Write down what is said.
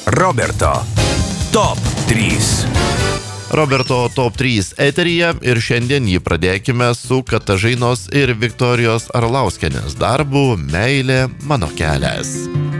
Roberto Top 3. Roberto Top 3 eteryje ir šiandien jį pradėkime su Katažainos ir Viktorijos Arlauskienės darbu Meilė mano kelias.